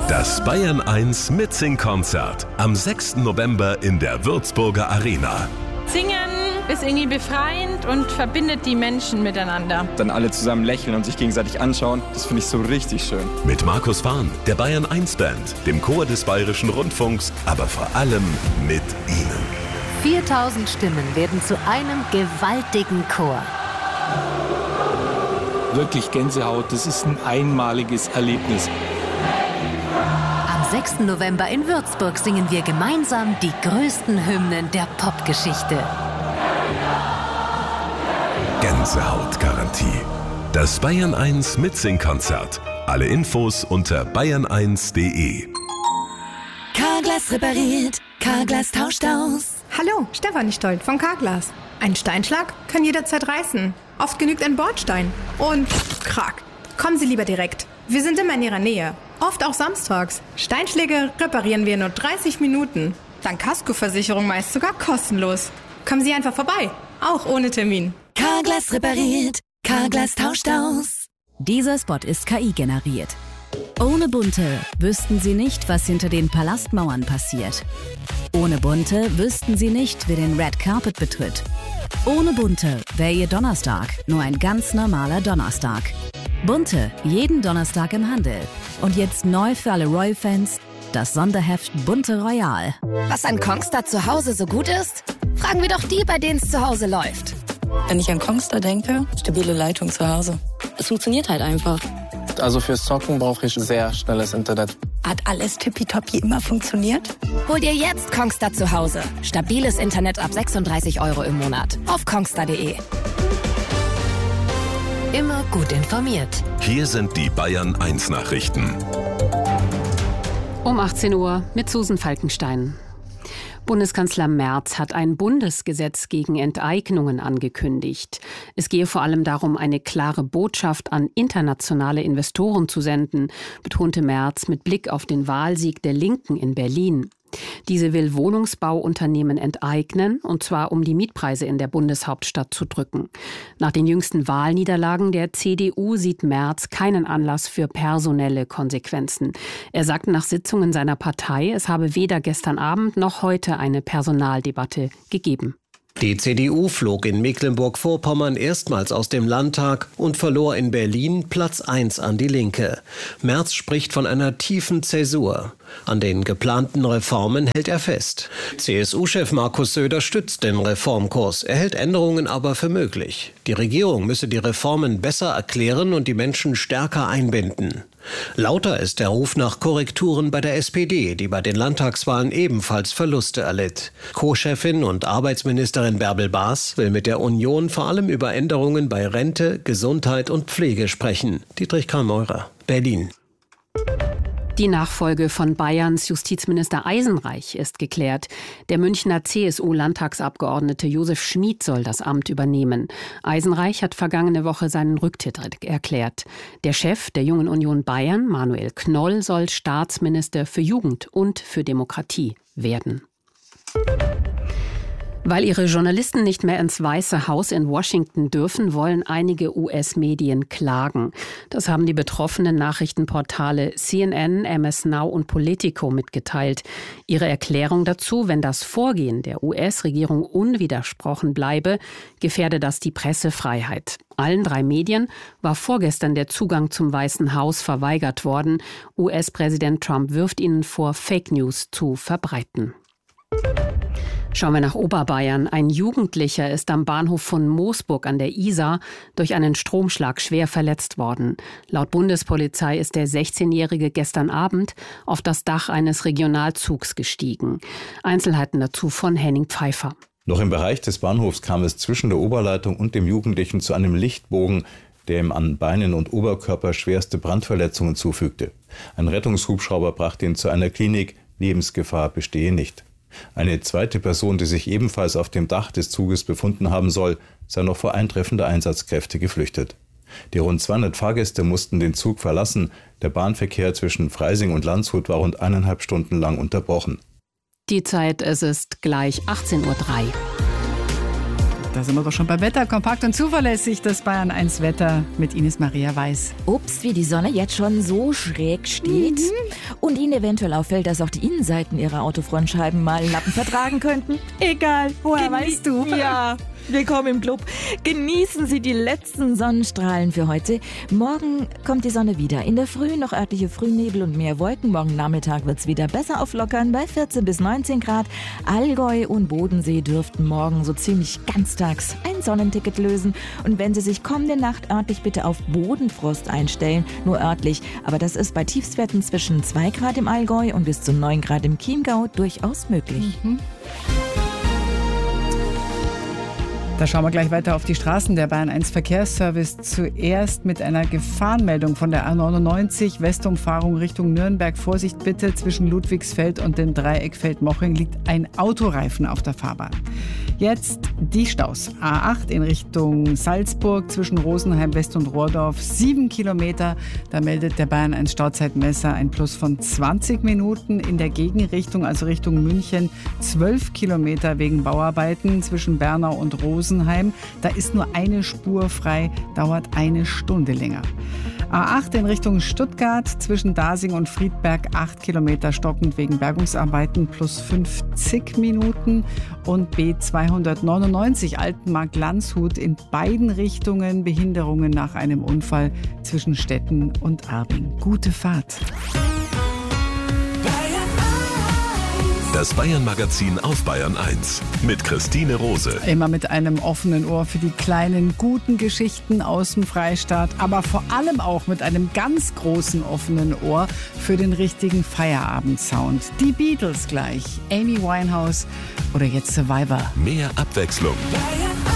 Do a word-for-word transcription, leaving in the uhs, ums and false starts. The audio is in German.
Das Bayern eins Mitsing-Konzert am sechsten November in der Würzburger Arena. Singen ist irgendwie befreiend und verbindet die Menschen miteinander. Dann alle zusammen lächeln und sich gegenseitig anschauen, das finde ich so richtig schön. Mit Markus Fahn, der Bayern eins Band, dem Chor des Bayerischen Rundfunks, aber vor allem mit Ihnen. viertausend Stimmen werden zu einem gewaltigen Chor. Wirklich Gänsehaut, das ist ein einmaliges Erlebnis. Am sechsten November in Würzburg singen wir gemeinsam die größten Hymnen der Popgeschichte. Gänsehautgarantie. Das Bayern eins Mitsing-Konzert. Alle Infos unter bayern eins punkt de. Carglass repariert, Carglass tauscht aus. Hallo, Stefanie Stolt von Carglass. Ein Steinschlag kann jederzeit reißen. Oft genügt ein Bordstein. Und krack. Kommen Sie lieber direkt. Wir sind immer in Ihrer Nähe. Oft auch samstags. Steinschläge reparieren wir in nur dreißig Minuten. Dank Kaskoversicherung meist sogar kostenlos. Kommen Sie einfach vorbei. Auch ohne Termin. Carglass repariert, Carglass tauscht aus. Dieser Spot ist K I generiert. Ohne Bunte wüssten Sie nicht, was hinter den Palastmauern passiert. Ohne Bunte wüssten Sie nicht, wer den Red Carpet betritt. Ohne Bunte wäre Ihr Donnerstag nur ein ganz normaler Donnerstag. Bunte, jeden Donnerstag im Handel. Und jetzt neu für alle Royal-Fans, das Sonderheft Bunte Royal. Was an Kongstar zu Hause so gut ist? Fragen wir doch die, bei denen es zu Hause läuft. Wenn ich an Kongstar denke, stabile Leitung zu Hause. Es funktioniert halt einfach. Also fürs Zocken brauche ich sehr schnelles Internet. Hat alles tippitoppi immer funktioniert? Hol dir jetzt Kongstar zu Hause. Stabiles Internet ab sechsunddreißig Euro im Monat. Auf kongstar punkt de. Immer gut informiert. Hier sind die Bayern eins Nachrichten. Um achtzehn Uhr mit Susan Falkenstein. Bundeskanzler Merz hat ein Bundesgesetz gegen Enteignungen angekündigt. Es gehe vor allem darum, eine klare Botschaft an internationale Investoren zu senden, betonte Merz mit Blick auf den Wahlsieg der Linken in Berlin. Diese will Wohnungsbauunternehmen enteignen, und zwar um die Mietpreise in der Bundeshauptstadt zu drücken. Nach den jüngsten Wahlniederlagen der C D U sieht Merz keinen Anlass für personelle Konsequenzen. Er sagte nach Sitzungen seiner Partei, es habe weder gestern Abend noch heute eine Personaldebatte gegeben. Die C D U flog in Mecklenburg-Vorpommern erstmals aus dem Landtag und verlor in Berlin Platz eins an die Linke. Merz spricht von einer tiefen Zäsur. An den geplanten Reformen hält er fest. C S U-Chef Markus Söder stützt den Reformkurs. Er hält Änderungen aber für möglich. Die Regierung müsse die Reformen besser erklären und die Menschen stärker einbinden. Lauter ist der Ruf nach Korrekturen bei der S P D, die bei den Landtagswahlen ebenfalls Verluste erlitt. Co-Chefin und Arbeitsministerin Bärbel Baas will mit der Union vor allem über Änderungen bei Rente, Gesundheit und Pflege sprechen. Dietrich Karl-Meurer, Berlin. Die Nachfolge von Bayerns Justizminister Eisenreich ist geklärt. Der Münchner C S U-Landtagsabgeordnete Josef Schmid soll das Amt übernehmen. Eisenreich hat vergangene Woche seinen Rücktritt erklärt. Der Chef der Jungen Union Bayern, Manuel Knoll, soll Staatsminister für Jugend und für Demokratie werden. Weil ihre Journalisten nicht mehr ins Weiße Haus in Washington dürfen, wollen einige U S-Medien klagen. Das haben die betroffenen Nachrichtenportale C N N, M S Now und Politico mitgeteilt. Ihre Erklärung dazu: Wenn das Vorgehen der U S-Regierung unwidersprochen bleibe, gefährde das die Pressefreiheit. Allen drei Medien war vorgestern der Zugang zum Weißen Haus verweigert worden. U S-Präsident Trump wirft ihnen vor, Fake News zu verbreiten. Schauen wir nach Oberbayern. Ein Jugendlicher ist am Bahnhof von Moosburg an der Isar durch einen Stromschlag schwer verletzt worden. Laut Bundespolizei ist der sechzehnjährige gestern Abend auf das Dach eines Regionalzugs gestiegen. Einzelheiten dazu von Henning Pfeiffer. Noch im Bereich des Bahnhofs kam es zwischen der Oberleitung und dem Jugendlichen zu einem Lichtbogen, der ihm an Beinen und Oberkörper schwerste Brandverletzungen zufügte. Ein Rettungshubschrauber brachte ihn zu einer Klinik. Lebensgefahr bestehe nicht. Eine zweite Person, die sich ebenfalls auf dem Dach des Zuges befunden haben soll, sei noch vor Eintreffen der Einsatzkräfte geflüchtet. Die rund zweihundert Fahrgäste mussten den Zug verlassen. Der Bahnverkehr zwischen Freising und Landshut war rund eineinhalb Stunden lang unterbrochen. Die Zeit, es ist gleich achtzehn Uhr drei. Da sind wir doch schon beim Wetter. Kompakt und zuverlässig, das Bayern eins Wetter mit Ines Maria Weiß. Ups, wie die Sonne jetzt schon so schräg steht. Mhm. Und Ihnen eventuell auffällt, dass auch die Innenseiten Ihrer Autofrontscheiben mal einen Lappen vertragen könnten. Egal. Woher Genie- weißt du? Ja. Willkommen im Club. Genießen Sie die letzten Sonnenstrahlen für heute. Morgen kommt die Sonne wieder. In der Früh noch örtliche Frühnebel und mehr Wolken. Morgen Nachmittag wird es wieder besser auflockern bei vierzehn bis neunzehn Grad. Allgäu und Bodensee dürften morgen so ziemlich ganztags ein Sonnenticket lösen. Und wenn Sie sich kommende Nacht örtlich bitte auf Bodenfrost einstellen, nur örtlich. Aber das ist bei Tiefstwerten zwischen zwei Grad im Allgäu und bis zu neun Grad im Chiemgau durchaus möglich. Mhm. Da schauen wir gleich weiter auf die Straßen. Der Bayern eins Verkehrsservice zuerst mit einer Gefahrenmeldung von der A neunundneunzig, Westumfahrung Richtung Nürnberg. Vorsicht bitte, zwischen Ludwigsfeld und dem Dreieck Feldmoching liegt ein Autoreifen auf der Fahrbahn. Jetzt die Staus. A acht in Richtung Salzburg zwischen Rosenheim West und Rohrdorf, sieben Kilometer. Da meldet der Bayern eins Stauzeitmesser ein Plus von zwanzig Minuten. In der Gegenrichtung, also Richtung München, zwölf Kilometer wegen Bauarbeiten zwischen Bernau und Rosenheim. Da ist nur eine Spur frei, dauert eine Stunde länger. A acht in Richtung Stuttgart zwischen Dasing und Friedberg, acht Kilometer stockend wegen Bergungsarbeiten, plus fünfzig Minuten. Und B zweihundertneunundneunzig Altenmarkt-Landshut in beiden Richtungen Behinderungen nach einem Unfall zwischen Stetten und Arbing. Gute Fahrt. Das Bayern-Magazin auf Bayern eins mit Christine Rose. Immer mit einem offenen Ohr für die kleinen, guten Geschichten aus dem Freistaat, aber vor allem auch mit einem ganz großen offenen Ohr für den richtigen Feierabendsound. Die Beatles gleich, Amy Winehouse oder jetzt Survivor. Mehr Abwechslung.